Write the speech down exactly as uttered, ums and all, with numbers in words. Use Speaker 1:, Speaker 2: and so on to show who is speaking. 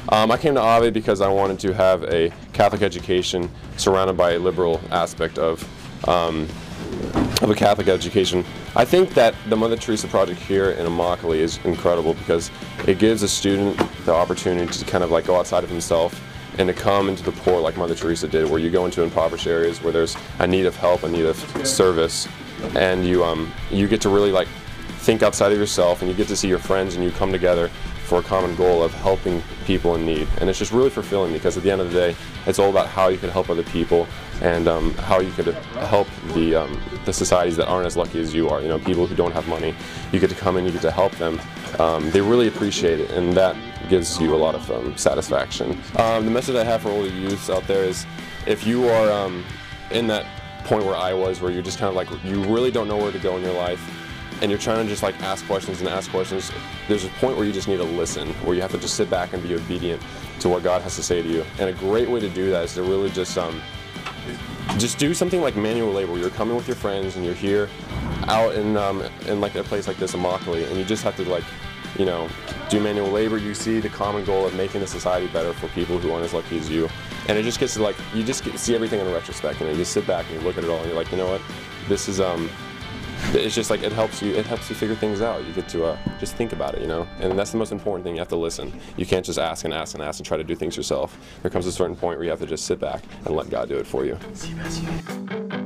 Speaker 1: Um, I came to A V E because I wanted to have a Catholic education surrounded by a liberal aspect of, um, of a Catholic education. I think that the Mother Teresa project here in Immokalee is incredible because it gives a student the opportunity to kind of like go outside of himself and to come into the poor like Mother Teresa did, where you go into impoverished areas where there's a need of help, a need of service, and you um, you get to really like think outside of yourself, and you get to see your friends, and you come together for a common goal of helping people in need. And it's just really fulfilling because at the end of the day, it's all about how you can help other people and um, how you could help the um, the societies that aren't as lucky as you are. You know, people who don't have money. You get to come in, you get to help them. Um, they really appreciate it, and that gives you a lot of um, satisfaction. Um, the message I have for older youths out there is, if you are um, in that point where I was, where you're just kind of like, you really don't know where to go in your life, and you're trying to just like ask questions and ask questions, there's a point where you just need to listen, where you have to just sit back and be obedient to what God has to say to you. And a great way to do that is to really just um, just do something like manual labor, where you're coming with your friends and you're here out in, um, in like a place like this, Immokalee, and you just have to like, you know, do manual labor. You see the common goal of making the society better for people who aren't as lucky as you. And it just gets to like, you just get to see everything in retrospect, and you just sit back and you look at it all and you're like, you know what, this is, um, it's just like, it helps you, it helps you figure things out. You get to uh, just think about it, you know, and that's the most important thing. You have to listen. You can't just ask and ask and ask and try to do things yourself. There comes a certain point where you have to just sit back and let God do it for you.